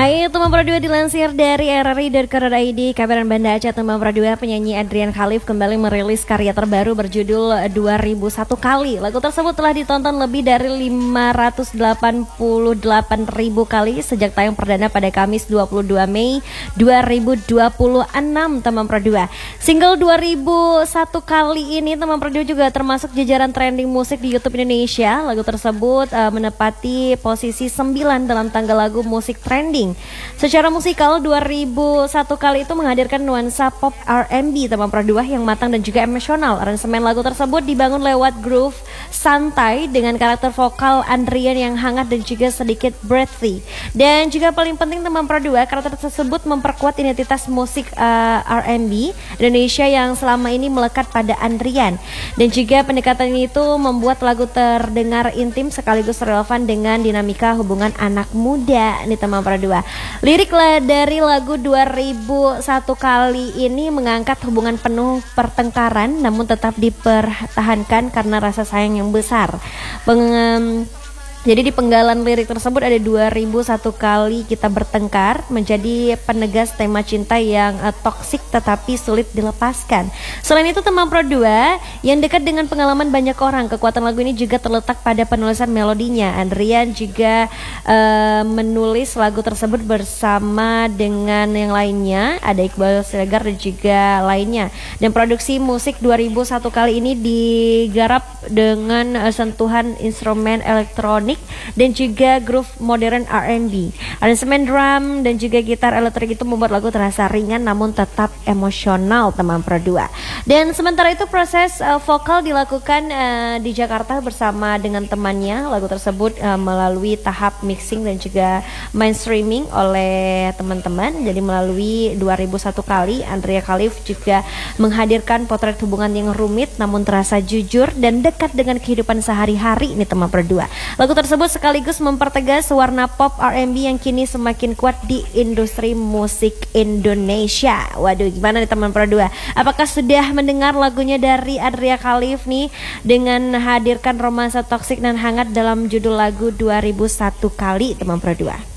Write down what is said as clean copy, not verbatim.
Hai teman Pro 2, dilansir dari rri.co.id, kabaran Banda Aceh. Teman Pro 2, penyanyi Adrian Khalif kembali merilis karya terbaru berjudul 2001 Kali. Lagu tersebut telah ditonton lebih dari 588.000 kali sejak tayang perdana pada Kamis 22 Mei 2026, teman Pro 2. Single 2001 Kali ini, teman Pro 2, juga termasuk jajaran trending musik di YouTube Indonesia. Lagu tersebut menepati posisi 9 dalam tangga lagu musik trending. Secara musikal, 2001 Kali itu menghadirkan nuansa pop R&B, teman Pro 2, yang matang dan juga emosional. Aransemen lagu tersebut dibangun lewat groove santai dengan karakter vokal Andrian yang hangat dan juga sedikit breathy. Dan juga paling penting, teman Pro 2, karakter tersebut memperkuat identitas musik R&B Indonesia yang selama ini melekat pada Andrian. Dan juga pendekatan itu membuat lagu terdengar intim sekaligus relevan dengan dinamika hubungan anak muda nih, teman Pro 2. Lirik dari lagu 2001 Kali ini mengangkat hubungan penuh pertengkaran namun tetap dipertahankan karena rasa sayang yang besar. Jadi di penggalan lirik tersebut ada 2001 kali kita bertengkar, menjadi penegas tema cinta yang toksik tetapi sulit dilepaskan. Selain itu, teman Pro 2, yang dekat dengan pengalaman banyak orang, kekuatan lagu ini juga terletak pada penulisan melodinya. Andrian juga menulis lagu tersebut bersama dengan yang lainnya, ada Iqbal Siregar dan juga lainnya. Dan produksi musik 2001 Kali ini digarap dengan sentuhan instrumen elektronik dan juga groove modern R&B. Aransemen drum dan juga gitar elektrik itu membuat lagu terasa ringan namun tetap emosional, teman Pro 2. Dan sementara itu proses vokal dilakukan di Jakarta bersama dengan temannya. Lagu tersebut melalui tahap mixing dan juga mainstreaming oleh teman-teman. Jadi melalui 2001 Kali, Andrian Khalif juga menghadirkan potret hubungan yang rumit namun terasa jujur dan dekat dengan kehidupan sehari-hari nih, teman Pro 2. Lagu tersebut sekaligus mempertegas warna pop R&B yang kini semakin kuat di industri musik Indonesia. Waduh, gimana nih teman Pro 2? Apakah sudah mendengar lagunya dari Adrian Khalif nih dengan hadirkan romansa toksik dan hangat dalam judul lagu 2001 Kali, teman Pro 2?